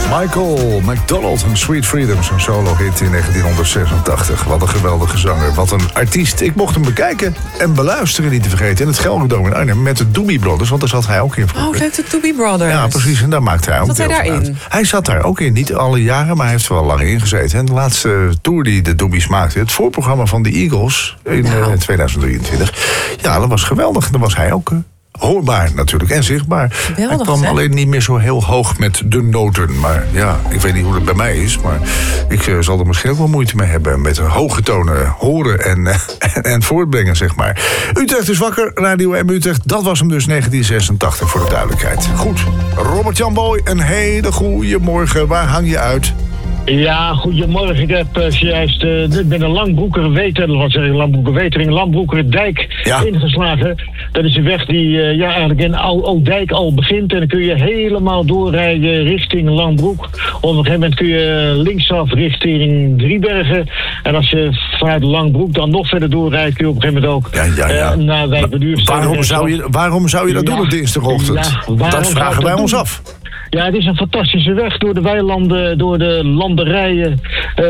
Michael McDonald en Sweet Freedom, zijn solo-hit in 1986. Wat een geweldige zanger, wat een artiest. Ik mocht hem bekijken en beluisteren, niet te vergeten, in het Gelredome in Arnhem met de Doobie Brothers, want daar zat hij ook in vroeger. Oh, leuk, de Doobie Brothers. Ja, precies, en daar maakte hij ook zat hij daarin? Uit. Hij zat daar ook in, niet alle jaren, maar hij heeft er wel lang in gezeten. En de laatste tour die de Doobies maakte, het voorprogramma van de Eagles in 2023. Ja, dat was geweldig. Daar was hij ook hoorbaar natuurlijk en zichtbaar. Geweldig, hij kwam alleen niet meer zo heel hoog met de noten. Maar ja, ik weet niet hoe dat bij mij is. Maar ik zal er misschien ook wel moeite mee hebben met hoge tonen horen en voortbrengen, zeg maar. Utrecht is wakker, Radio M Utrecht. Dat was hem dus 1986 voor de duidelijkheid. Goed, Robert-Jan Boy, een hele goede morgen. Waar hang je uit? Ja, goedemorgen. Ik heb zojuist ik ben een Langbroeker-Wetering ingeslagen. Dat is een weg die eigenlijk in Oudijk al begint. En dan kun je helemaal doorrijden richting Langbroek. Op een gegeven moment kun je linksaf richting Driebergen. En als je vanuit Langbroek dan nog verder doorrijdt, kun je op een gegeven moment ook naar Wijk bij Duurstede. Waarom zou je dat doen op dinsdagochtend? Dat vragen wij ons af. Ja, het is een fantastische weg door de weilanden, door de landerijen,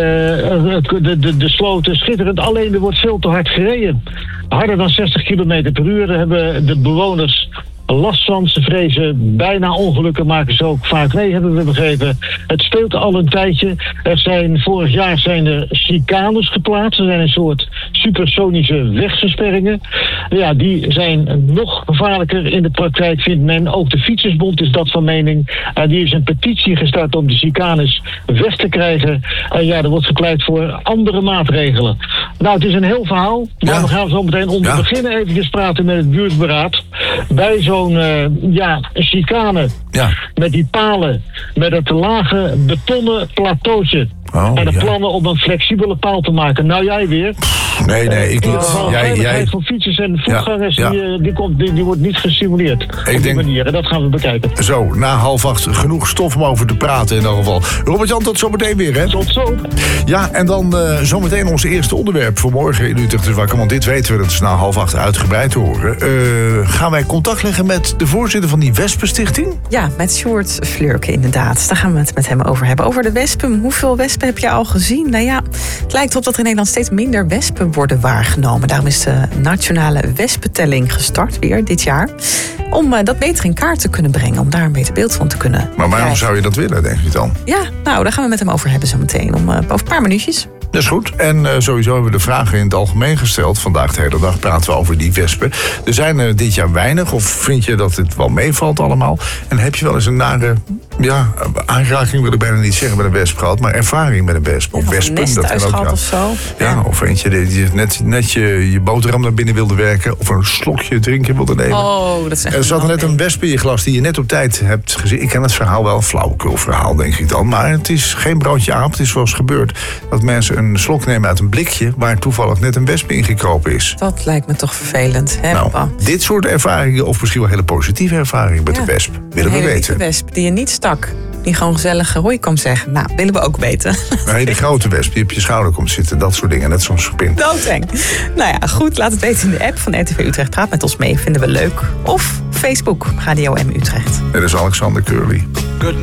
de sloten, schitterend. Alleen er wordt veel te hard gereden. Harder dan 60 km per uur hebben de bewoners last van. Ze vrezen bijna ongelukken, maken ze ook vaak mee, hebben we begrepen. Het speelt al een tijdje. Vorig jaar zijn er chicanes geplaatst. Er zijn een soort supersonische wegversperringen. Ja, die zijn nog gevaarlijker in de praktijk, vindt men. Ook de Fietsersbond is dat van mening. Die is een petitie gestart om de chicanes weg te krijgen. Er wordt gepleit voor andere maatregelen. Nou, het is een heel verhaal. Maar we gaan zo meteen onder beginnen eventjes praten met het buurtberaad. Bij zo'n chicane. Ja. Met die palen. Met het lage betonnen plateautje. En de plannen om een flexibele paal te maken. Nou, jij weer. Nee, ik niet. Veiligheid voor fietsers en voetgangers, die wordt niet gestimuleerd. Op die manier. En dat gaan we bekijken. Zo, na 7:30 genoeg stof om over te praten in ieder geval. Robert-Jan, tot zometeen weer, hè? Tot zo. Ja, en dan zometeen ons eerste onderwerp voor morgen in Utrecht is wakker. Want dit weten we, dat is na 7:30 uitgebreid te horen. Gaan wij contact leggen met de voorzitter van die Wespenstichting? Ja, met Sjoerd Fleurke inderdaad. Daar gaan we het met hem over hebben. Over de wespen. Hoeveel wespen heb je al gezien? Nou ja, het lijkt erop dat er in Nederland steeds minder wespen worden waargenomen. Daarom is de nationale wespentelling gestart weer dit jaar. Om dat beter in kaart te kunnen brengen. Om daar een beter beeld van te kunnen Maar waarom krijgen. Zou je dat willen, denk je dan? Ja, nou, daar gaan we met hem over hebben zo meteen. Over een paar minuutjes. Dat is goed. En sowieso hebben we de vragen in het algemeen gesteld. Vandaag de hele dag praten we over die wespen. Er zijn er dit jaar weinig. Of vind je dat het wel meevalt allemaal? En heb je wel eens een nare aanraking, wil ik bijna niet zeggen, met een wesp gehad. Maar ervaring met een wesp. Of wespen. Een nest thuis gehad of zo. Ja, of eentje die net je boterham naar binnen wilde werken. Of een slokje drinken wilde nemen. Oh, dat is echt. Er zat er net een wesp in je glas die je net op tijd hebt gezien. Ik ken het verhaal wel, een flauwekul verhaal, denk ik dan. Maar het is geen broodje aap. Het is zoals gebeurd dat mensen een slok nemen uit een blikje waar toevallig net een wesp ingekropen is. Dat lijkt me toch vervelend. Hè, dit soort ervaringen, of misschien wel hele positieve ervaringen met de wesp, willen we weten. Een wesp die je niet stak, die gewoon gezellig hoi kwam zeggen. Nou, willen we ook weten. Nee, die grote wesp die op je schouder komt zitten, dat soort dingen, net zo'n spin. Doodeng. Nou ja, goed, laat het weten in de app van RTV Utrecht. Praat met ons mee, vinden we leuk. Of Facebook, Radio M Utrecht. Dit is Alexander Curly.